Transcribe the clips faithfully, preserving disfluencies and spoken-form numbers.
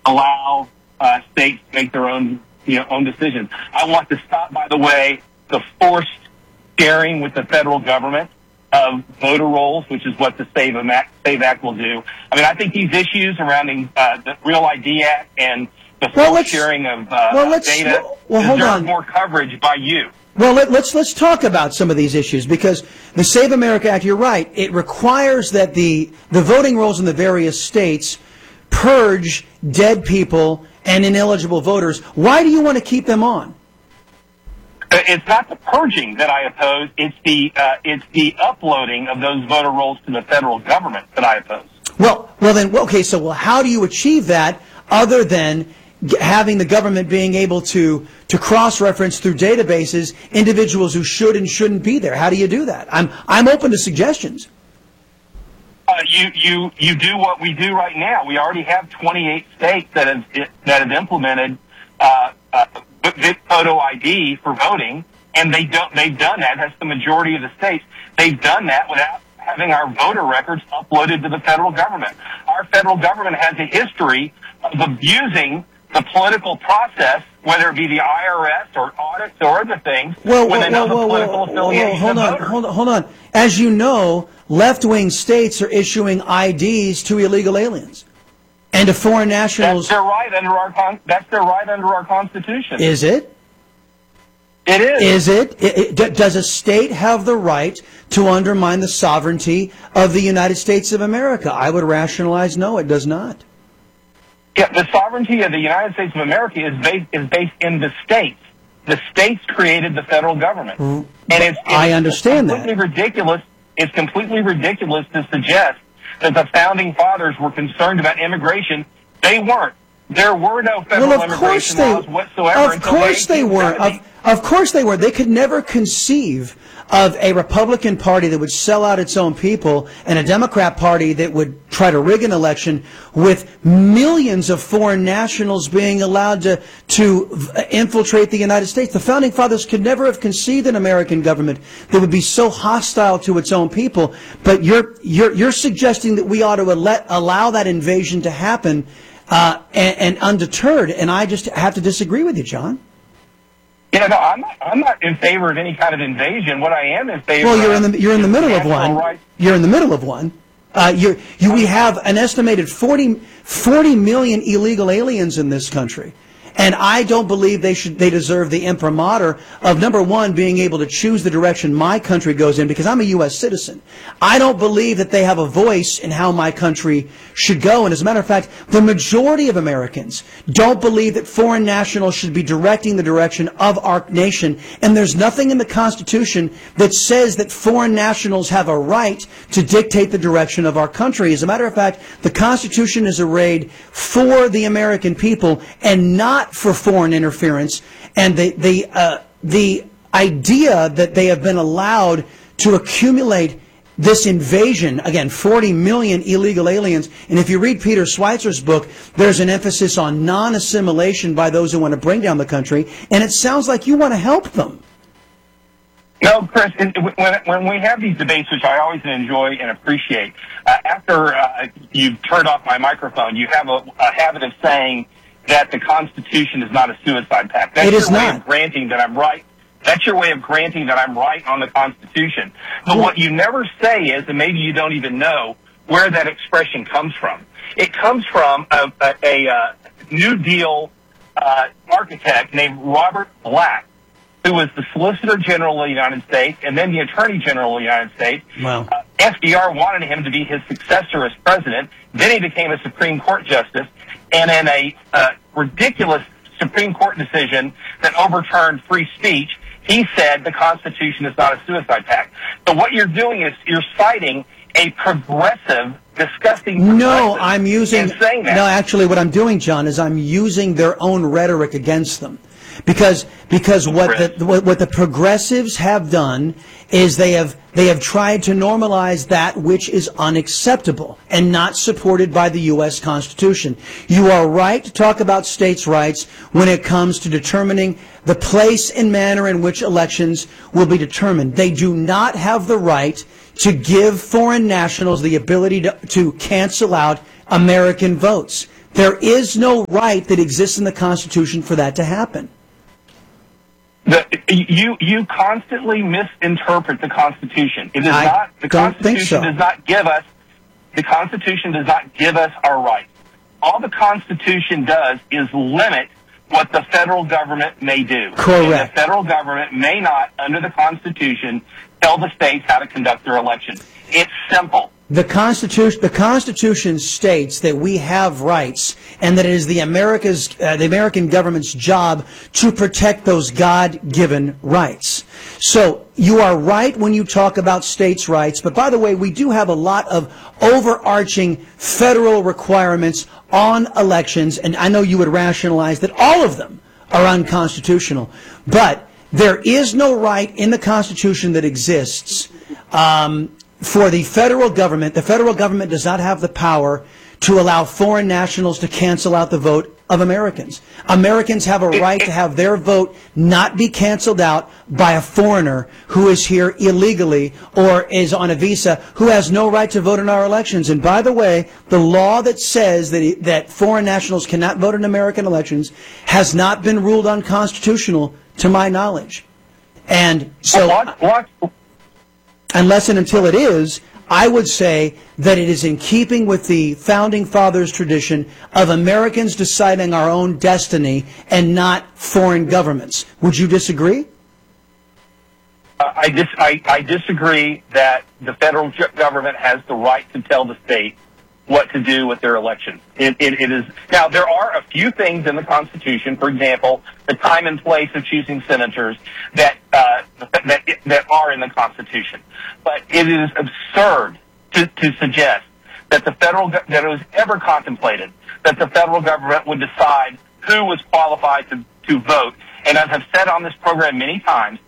allow uh, states to make their own, you know, own decisions. I want to stop, by the way, the forced sharing with the federal government of voter rolls, which is what the Save Act, Save Act will do. I mean, I think these issues surrounding uh, the Real I D Act and the well, forced sharing of uh, well, data well, well, hold deserve on. more coverage by you. Well, let, let's let's talk about some of these issues, because the Save America Act, you're right, it requires that the the voting rolls in the various states purge dead people and ineligible voters. Why do you want to keep them on? It's not the purging that I oppose. It's the uh, it's the uploading of those voter rolls to the federal government that I oppose. Well, well then, okay. So, well, how do you achieve that other than having the government being able to to cross-reference through databases individuals who should and shouldn't be there? How do you do that? I'm I'm open to suggestions. Uh, you you you do what we do right now. We already have twenty-eight states that have that have implemented uh, uh, photo I D for voting, and they don't. They've done that. That's the majority of the states. They've done that without having our voter records uploaded to the federal government. Our federal government has a history of abusing the political process, whether it be the I R S or audits or other things, well, when well, they know well, the political well, affiliation well, hold of on, voters. hold on, hold on. As you know, left-wing states are issuing I Ds to illegal aliens and to foreign nationals. That's their right under our con- that's their right under our Constitution. Is it? It is. Is it? It, it? d- Does a state have the right to undermine the sovereignty of the United States of America? I would rationalize no, it does not. Yeah, the sovereignty of the United States of America is based is based in the states. The states created the federal government, and it's, it's I understand completely that. ridiculous. It's completely ridiculous to suggest that the founding fathers were concerned about immigration. They weren't. There were no federal Well, of course immigration they, laws whatsoever. of until course the they were. eighteen Of, seventies. of course they were. They could never conceive of a Republican Party that would sell out its own people and a Democrat Party that would try to rig an election with millions of foreign nationals being allowed to, to infiltrate the United States. The Founding Fathers could never have conceived an American government that would be so hostile to its own people. But you're, you're, you're suggesting that we ought to let, allow that invasion to happen uh, and, and undeterred, and I just have to disagree with you, John. Yeah, no, I'm not, I'm not in favor of any kind of invasion. What I am in favor Well, you're of in the you're in the middle of natural one. rights. You're in the middle of one. Uh, you you we have an estimated forty, forty million illegal aliens in this country. And I don't believe they should they deserve the imprimatur of, number one, being able to choose the direction my country goes in, because I'm a U S citizen. I don't believe that they have a voice in how my country should go. And as a matter of fact, the majority of Americans don't believe that foreign nationals should be directing the direction of our nation. And there's nothing in the Constitution that says that foreign nationals have a right to dictate the direction of our country. As a matter of fact, the Constitution is arrayed for the American people and not for foreign interference. And the the uh, the idea that they have been allowed to accumulate this invasion, again, forty million illegal aliens, and if you read Peter Schweizer's book, there's an emphasis on non-assimilation by those who want to bring down the country, and it sounds like you want to help them. No, Chris, when, when we have these debates, which I always enjoy and appreciate, uh, after uh, you've turned off my microphone, you have a, a habit of saying that the Constitution is not a suicide pact. That's It is your way not. of granting that I'm right. That's your way of granting that I'm right on the Constitution. But what you never say is, and maybe you don't even know, where that expression comes from. It comes from a, a, a uh, New Deal uh, architect named Robert Black, who was the Solicitor General of the United States and then the Attorney General of the United States. Wow. Uh, F D R wanted him to be his successor as president. Then he became a Supreme Court justice. And in a uh, ridiculous Supreme Court decision that overturned free speech, he said the Constitution is not a suicide pact. So what you're doing is you're citing a progressive, disgusting progressive. No, I'm using, in saying that. no, actually what I'm doing, John, is I'm using their own rhetoric against them. Because because what the what, what the progressives have done is they have they have tried to normalize that which is unacceptable and not supported by the U S Constitution. You are right to talk about states' rights when it comes to determining the place and manner in which elections will be determined. They do not have the right to give foreign nationals the ability to, to cancel out American votes. There is no right that exists in the Constitution for that to happen. The, you you constantly misinterpret the Constitution. It is I not the don't think Constitution so. does not give us the Constitution does not give us our rights. All the Constitution does is limit what the federal government may do. Correct. And the federal government may not, under the Constitution, tell the states how to conduct their elections. It's simple. The Constitution, the Constitution states that we have rights, and that it is the America's, uh, the American government's job to protect those God-given rights. So you are right when you talk about states' rights, but by the way, we do have a lot of overarching federal requirements on elections, and I know you would rationalize that all of them are unconstitutional, but there is no right in the Constitution that exists um, for the federal government. The federal government does not have the power to allow foreign nationals to cancel out the vote of Americans. Americans have a right to have their vote not be canceled out by a foreigner who is here illegally or is on a visa, who has no right to vote in our elections. And by the way, the law that says that, that foreign nationals cannot vote in American elections has not been ruled unconstitutional to my knowledge. And so, What? What? unless and until it is, I would say that it is in keeping with the Founding Fathers' tradition of Americans deciding our own destiny and not foreign governments. Would you disagree? Uh, I, dis- I, I disagree that the federal ju- government has the right to tell the state what to do with their elections. It, it, it is now there are a few things in the Constitution, for example, the time and place of choosing senators that uh, that that are in the Constitution. But it is absurd to, to suggest that the federal that it was ever contemplated that the federal government would decide who was qualified to, to vote. And as I've said on this program many times,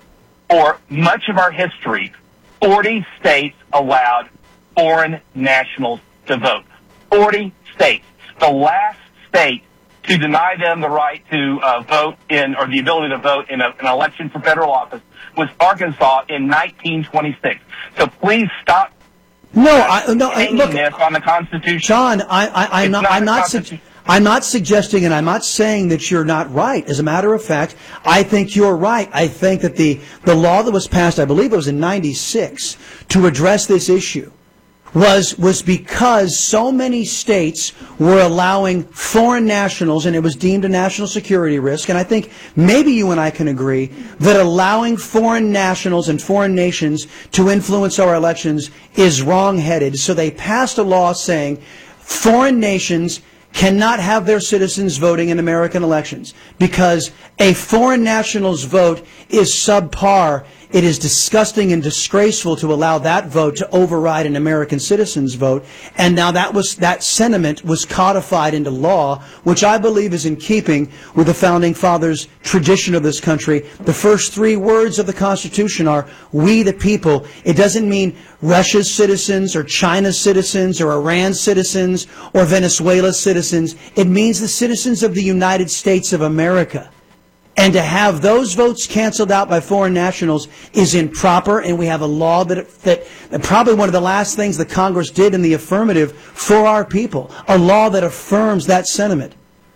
for much of our history, forty states allowed foreign nationals to vote. forty states. The last state to deny them the right to uh, vote in, or the ability to vote in a, an election for federal office was Arkansas in nineteen twenty-six. So please stop. No, I, no. I, look, this on the Constitution. John, I, I, I'm It's not. not I'm the not. Constitution. Su- I'm not suggesting, and I'm not saying that you're not right. As a matter of fact, I think you're right. I think that the the law that was passed, I believe it was in ninety-six, to address this issue, was was because so many states were allowing foreign nationals, and it was deemed a national security risk. And I think maybe you and I can agree that allowing foreign nationals and foreign nations to influence our elections is wrong-headed. So they passed a law saying foreign nations cannot have their citizens voting in American elections because a foreign national's vote is subpar. It is disgusting and disgraceful to allow that vote to override an American citizen's vote. And now that was that sentiment was codified into law, which I believe is in keeping with the Founding Fathers' tradition of this country. The first three words of the Constitution are, we the people. It doesn't mean Russia's citizens or China's citizens or Iran's citizens or Venezuela's citizens. It means the citizens of the United States of America. And to have those votes canceled out by foreign nationals is improper, and we have a law that, that, that probably one of the last things that Congress did in the affirmative for our people, a law that affirms that sentiment.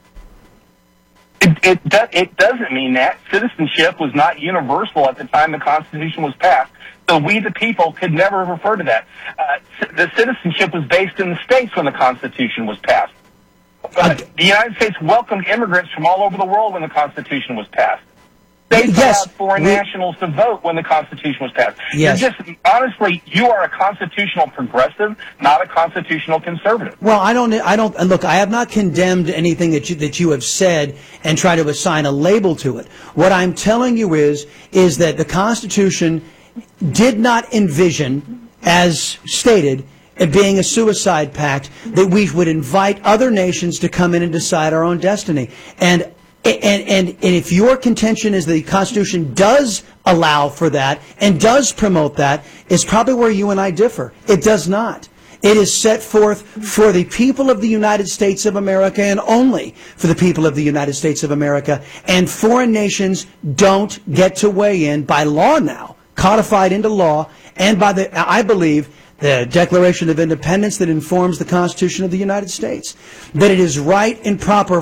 It, it, do, it doesn't mean that. Citizenship was not universal at the time the Constitution was passed, so we the people could never refer to that. Uh, the citizenship was based in the states when the Constitution was passed. Uh, the United States welcomed immigrants from all over the world when the Constitution was passed. They yes, allowed foreign we, nationals to vote when the Constitution was passed. Yes. You're just, honestly, you are a constitutional progressive, not a constitutional conservative. Well, I don't. I don't. And look, I have not condemned anything that you that you have said and tried to assign a label to it. What I'm telling you is is that the Constitution did not envision, as stated, it being a suicide pact, that we would invite other nations to come in and decide our own destiny. And and and, and if your contention is the Constitution does allow for that and does promote that, is probably where you and I differ. It does not. It is set forth for the people of the United States of America and only for the people of the United States of America. And foreign nations don't get to weigh in by law now, codified into law, and by the, I believe, the Declaration of Independence that informs the Constitution of the United States, that it is right and proper